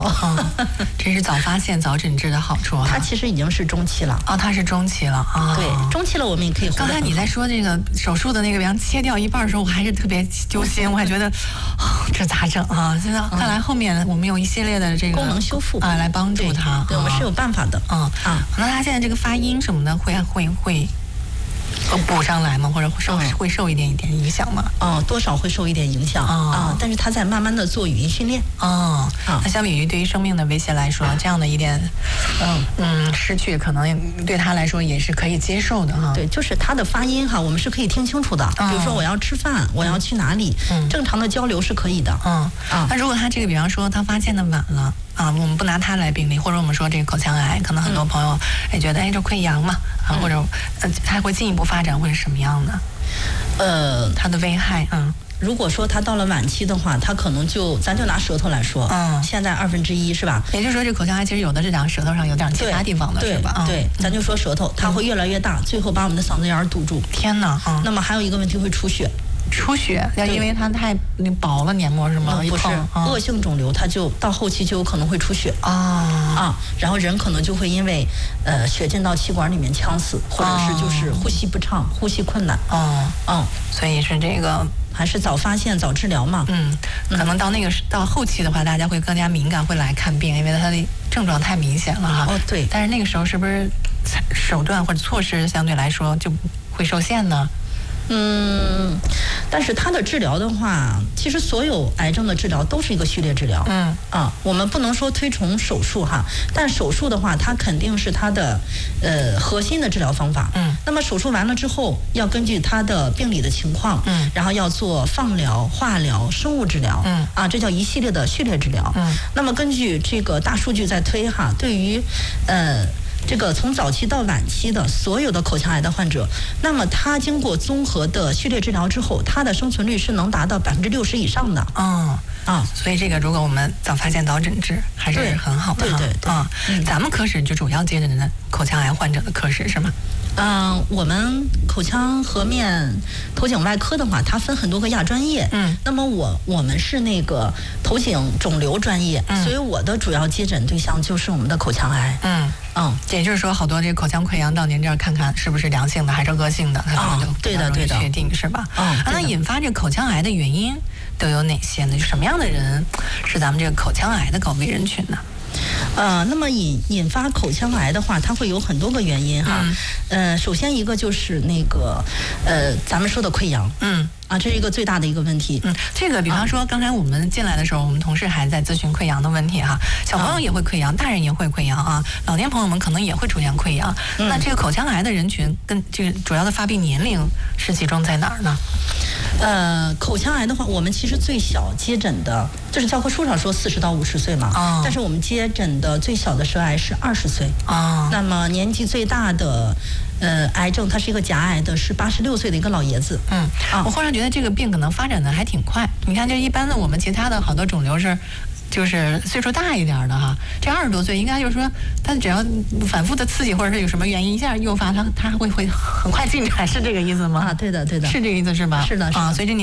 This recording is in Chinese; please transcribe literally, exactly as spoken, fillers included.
哦，这是早发现、早诊治的好处啊。 它其实已经是中期了。 哦，它是中期了啊。 对，中期了我们也可以。 刚才你在说这个手术的那个，比方切掉一半的时候，我还是特别揪心，我还觉得，哦，这咋整啊？现在看来后面我们有一系列的这个功能修复啊，来帮助它。 对，我们是有办法的。 嗯啊，那它现在这个发音什么的，会会会。补上来吗？或者受、嗯、会受一点一点影响吗？ 哦，多少会受一点影响啊、哦呃，但是他在慢慢的做语音训练。 哦，那相比于对于生命的威胁来说，这样的一点，嗯嗯，失去可能对他来说也是可以接受的哈。 对，就是他的发音哈，我们是可以听清楚的。哦、比如说我要吃饭，我要去哪里，嗯、正常的交流是可以的。 嗯啊，那如果他这个，比方说他发现的晚了。啊，我们不拿它来病例，或者我们说这个口腔癌，可能很多朋友哎觉得哎这溃疡嘛，啊或者呃它会进一步发展会是什么样的？呃，它的危害嗯。 如果说它到了晚期的话，它可能就咱就拿舌头来说，嗯，现在二分之一是吧？ 也就是说，这口腔癌其实有的是长舌头上，有点其他地方的是吧？ 对，嗯、咱就说舌头，它会越来越大，最后把我们的嗓子眼儿堵住。 天哪！嗯、 那么还有一一个问题会出血。 出血，要因为它太薄了黏膜是吗？ 嗯、不是，嗯、恶性肿瘤它就到后期就有可能会出血啊啊，然后人可能就会因为呃血进到气管里面呛死，或者是就是呼吸不畅、呼吸困难。 哦，嗯，所以是这个还是早发现早治疗嘛。 嗯，可能到那个到后期的话，大家会更加敏感，会来看病，因为它的症状太明显了哈。 哦，对。 但是那个时候是不是手段或者措施相对来说就会受限呢？ 嗯，但是它的治疗的话，其实所有癌症的治疗都是一个序列治疗。嗯啊，我们不能说推崇手术哈，但手术的话，它肯定是它的呃核心的治疗方法。嗯，那么手术完了之后，要根据它的病理的情况，嗯，然后要做放疗、化疗、生物治疗。嗯啊，这叫一系列的序列治疗。嗯，那么根据这个大数据在推哈，对于呃。这个从早期到晚期的所有的口腔癌的患者，那么他经过综合的序列治疗之后，他的生存率是能达到百分之六十以上的。 嗯啊，所以这个如果我们早发现早诊治，还是很好的哈。 对对对啊，嗯、咱们科室就主要接诊的口腔癌患者的科室是吗？ 嗯、呃，我们口腔颌面头颈外科的话，它分很多个亚专业。嗯，那么我我们是那个头颈肿瘤专业，嗯、所以我的主要接诊对象就是我们的口腔癌。嗯嗯，也就是说，好多这个口腔溃疡到您这儿看看是不是良性的还是恶性的，它可能就对的对的确定是吧？ 嗯， 啊，那引发这个口腔癌的原因都有哪些呢？什么样的人是咱们这个口腔癌的高危人群呢？ 呃，那么引引发口腔癌的话，它会有很多个原因哈。嗯、呃，首先一个就是那个呃，咱们说的溃疡。嗯。啊，这是一个最大的一个问题。 嗯，这个比方说，刚才我们进来的时候，我们同事还在咨询溃疡的问题哈。小朋友也会溃疡，大人也会溃疡啊，老年朋友们可能也会出现溃疡。嗯、那这个口腔癌的人群跟这个主要的发病年龄是集中在哪儿呢？ 呃，口腔癌的话，我们其实最小接诊的，就是教科书上说四十到五十岁嘛。哦。但是我们接诊的最小的舌癌是二十岁。哦。那么年纪最大的。呃，癌症它是一个甲癌的，是八十六岁的一个老爷子。嗯， 啊，我忽然觉得这个病可能发展的还挺快。你看，就一般的我们其他的好多肿瘤是，就是岁数大一点的哈，这二十多岁应该就是说，他只要反复的刺激或者是有什么原因一下诱发他，他会会很快进展，是这个意思吗？ 啊，对的，对的， 是这个意思是吧？ 是的，是的啊，所以这。